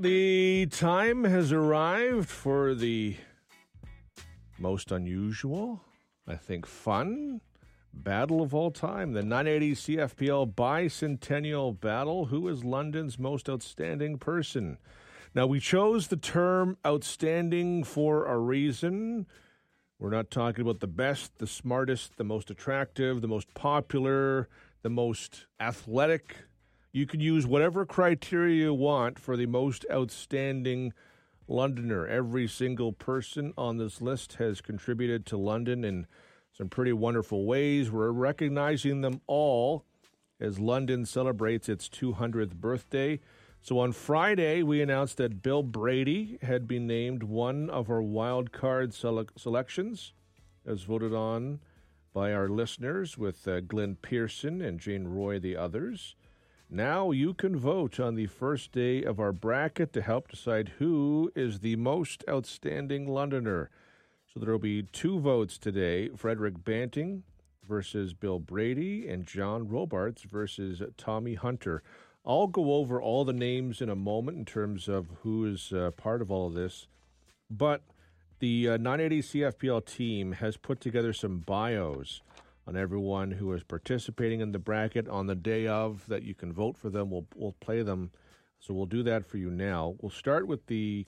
The time has arrived for the most unusual, I think fun, battle of all time. The 980 CFPL Bicentennial Battle. Who is London's most outstanding person? Now, we chose the term outstanding for a reason. We're not talking about the best, the smartest, the most attractive, the most popular, the most athletic. You can use whatever criteria you want for the most outstanding Londoner. Every single person on this list has contributed to London in some pretty wonderful ways. We're recognizing them all as London celebrates its 200th birthday. So on Friday, we announced that Bill Brady had been named one of our wild card selections, as voted on by our listeners, with Glenn Pearson and Jane Roy the others. Now you can vote on the first day of our bracket to help decide who is the most outstanding Londoner. So there will be two votes today, Frederick Banting versus Bill Brady and John Robarts versus Tommy Hunter. I'll go over all the names in a moment in terms of who is part of all of this. But the 980 CFPL team has put together some bios on everyone who is participating in the bracket on the day of that you can vote for them. We'll play them. So we'll do that for you now. We'll start with the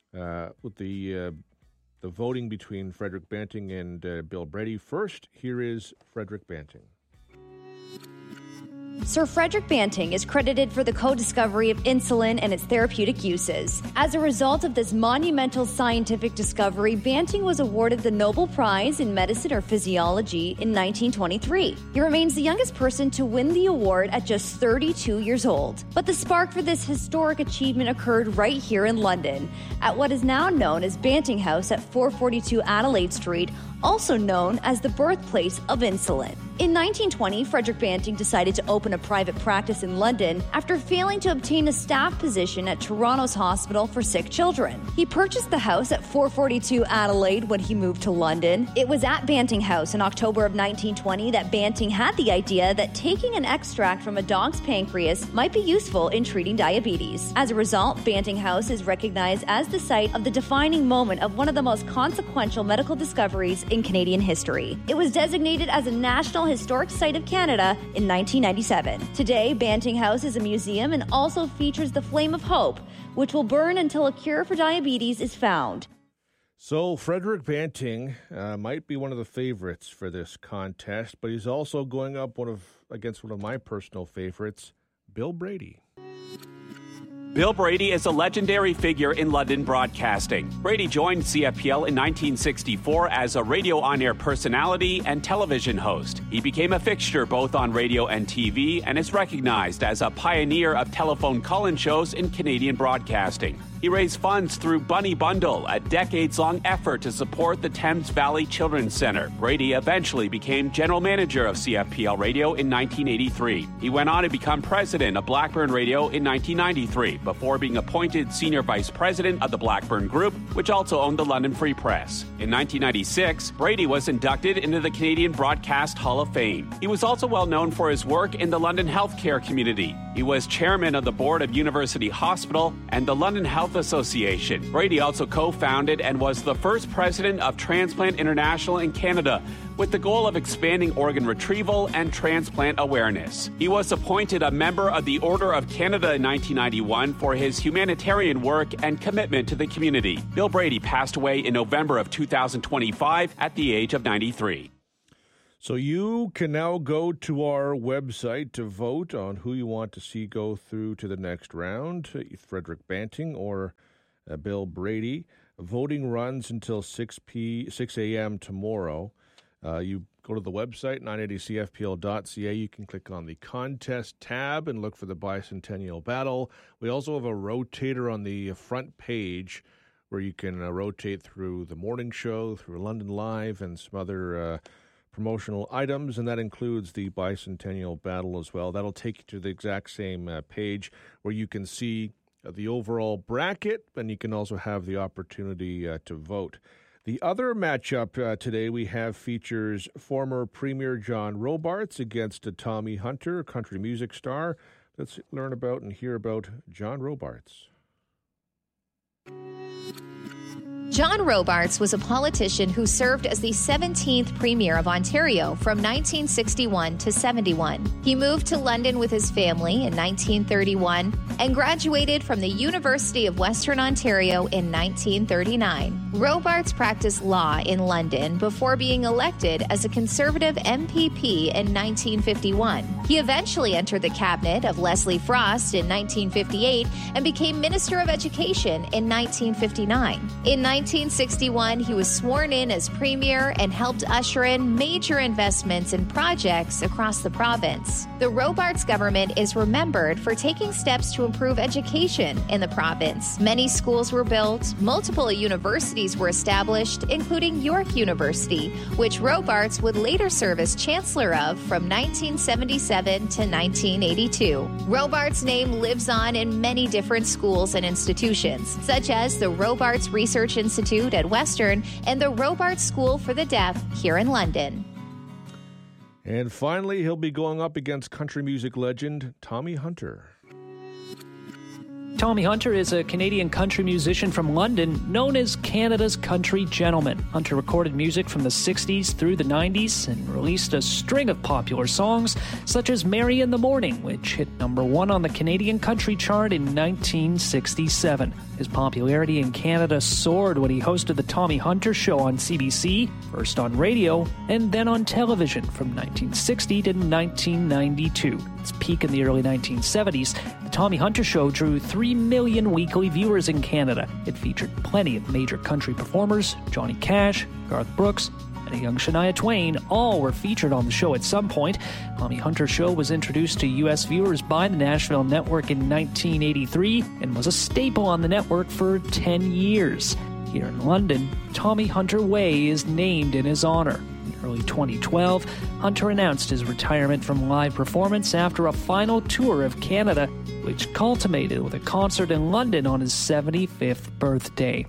voting between Frederick Banting and Bill Brady. First, here is Frederick Banting. Sir Frederick Banting is credited for the co-discovery of insulin and its therapeutic uses. As a result of this monumental scientific discovery, Banting was awarded the Nobel Prize in Medicine or Physiology in 1923. He remains the youngest person to win the award at just 32 years old. But the spark for this historic achievement occurred right here in London, at what is now known as Banting House at 442 Adelaide Street, also known as the birthplace of insulin. In 1920, Frederick Banting decided to open a private practice in London after failing to obtain a staff position at Toronto's Hospital for Sick Children. He purchased the house at 442 Adelaide when he moved to London. It was at Banting House in October of 1920 that Banting had the idea that taking an extract from a dog's pancreas might be useful in treating diabetes. As a result, Banting House is recognized as the site of the defining moment of one of the most consequential medical discoveries in Canadian history. It was designated as a National Historic Site of Canada in 1997. Today, Banting House is a museum and also features the Flame of Hope, which will burn until a cure for diabetes is found. So Frederick Banting might be one of the favorites for this contest, but he's also going up against one of my personal favorites, Bill Brady. Bill Brady is a legendary figure in London broadcasting. Brady joined CFPL in 1964 as a radio on-air personality and television host. He became a fixture both on radio and TV and is recognized as a pioneer of telephone call-in shows in Canadian broadcasting. He raised funds through Bunny Bundle, a decades-long effort to support the Thames Valley Children's Center. Brady eventually became general manager of CFPL Radio in 1983. He went on to become president of Blackburn Radio in 1993, before being appointed senior vice president of the Blackburn Group, which also owned the London Free Press. In 1996, Brady was inducted into the Canadian Broadcast Hall of Fame. He was also well known for his work in the London healthcare community. He was chairman of the board of University Hospital and the London Health Association. Brady also co-founded and was the first president of Transplant International in Canada, with the goal of expanding organ retrieval and transplant awareness. He was appointed a member of the Order of Canada in 1991 for his humanitarian work and commitment to the community. Bill Brady passed away in November of 2025 at the age of 93. So you can now go to our website to vote on who you want to see go through to the next round, Frederick Banting or Bill Brady. Voting runs until 6 a.m. tomorrow. You go to the website, 980cfpl.ca. You can click on the contest tab and look for the Bicentennial Battle. We also have a rotator on the front page where you can rotate through the morning show, through London Live, and some other promotional items, and that includes the Bicentennial Battle as well. That'll take you to the exact same page where you can see the overall bracket, and you can also have the opportunity to vote. The other matchup today we have features former Premier John Robarts against Tommy Hunter, country music star. Let's learn about and hear about John Robarts. John Robarts was a politician who served as the 17th Premier of Ontario from 1961 to 71. He moved to London with his family in 1931 and graduated from the University of Western Ontario in 1939. Robarts practiced law in London before being elected as a Conservative MPP in 1951. He eventually entered the cabinet of Leslie Frost in 1958 and became Minister of Education in 1959. In 1961, he was sworn in as Premier and helped usher in major investments and projects across the province. The Robarts government is remembered for taking steps to improve education in the province. Many schools were built, multiple universities were established, including York University, which Robarts would later serve as Chancellor of from 1977 to 1982. Robarts' name lives on in many different schools and institutions, such as the Robarts Research Institute at Western and the Robarts School for the Deaf here in London. And finally, he'll be going up against country music legend Tommy Hunter. Tommy Hunter is a Canadian country musician from London, known as Canada's country gentleman. Hunter recorded music from the 60s through the 90s and released a string of popular songs, such as Mary in the Morning, which hit number 1 on the Canadian country chart in 1967. His popularity in Canada soared when he hosted the Tommy Hunter Show on CBC, first on radio and then on television from 1960 to 1992. Its peak in the early 1970s, the Tommy Hunter Show drew 3 million weekly viewers in Canada. It featured plenty of major country performers. Johnny Cash, Garth Brooks, and a young Shania Twain all were featured on the show at some point. Tommy Hunter Show was introduced to U.S. viewers by the Nashville Network in 1983 and was a staple on the network for 10 years. Here in London, Tommy Hunter Way is named in his honor. In early 2012, Hunter announced his retirement from live performance after a final tour of Canada, which culminated with a concert in London on his 75th birthday.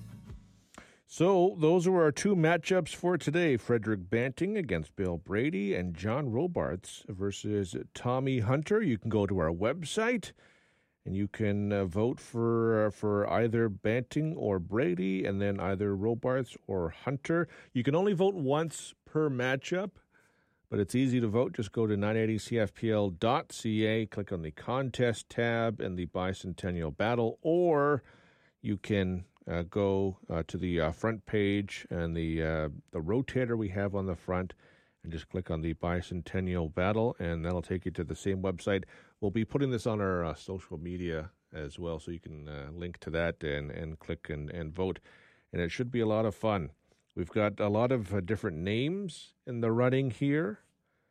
So those are our two matchups for today. Frederick Banting against Bill Brady and John Robarts versus Tommy Hunter. You can go to our website and you can vote for either Banting or Brady, and then either Robarts or Hunter. You can only vote once per matchup, but it's easy to vote. Just go to 980cfpl.ca, click on the contest tab and the bicentennial battle, or you can go to the front page and the rotator we have on the front, and just click on the bicentennial battle, and that'll take you to the same website. We'll be putting this on our social media as well, so you can link to that and click and vote. And it should be a lot of fun. We've got a lot of different names in the running here.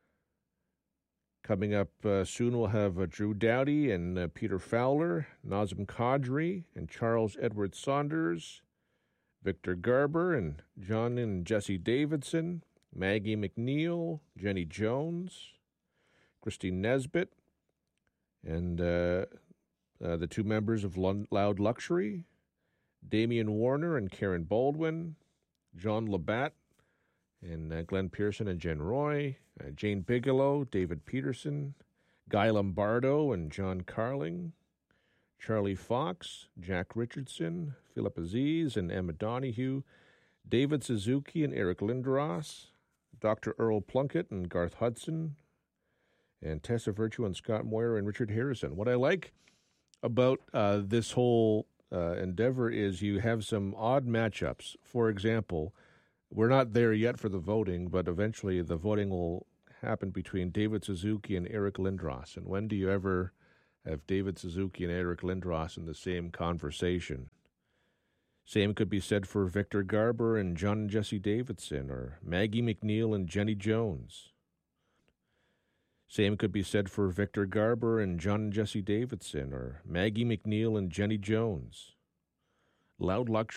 Coming up soon, we'll have Drew Doughty and Peter Fowler, Nazem Kadri and Charles Edward Saunders, Victor Garber and John and Jesse Davidson, Maggie McNeil, Jenny Jones, Christine Nesbitt, and the two members of Loud Luxury, Damian Warner and Karen Baldwin, John Labatt and Glenn Pearson and Jen Roy, Jane Bigelow, David Peterson, Guy Lombardo and John Carling, Charlie Fox, Jack Richardson, Philip Aziz and Emma Donahue, David Suzuki and Eric Lindros, Dr. Earl Plunkett and Garth Hudson, and Tessa Virtue and Scott Moyer and Richard Harrison. What I like about this whole endeavor is you have some odd matchups. For example, we're not there yet for the voting, but eventually the voting will happen between David Suzuki and Eric Lindros. And when do you ever have David Suzuki and Eric Lindros in the same conversation? Same could be said for Victor Garber and John and Jesse Davidson, or Maggie McNeil and Jenny Jones. Same could be said for Victor Garber and John and Jesse Davidson, or Maggie McNeil and Jenny Jones. Loud Luxury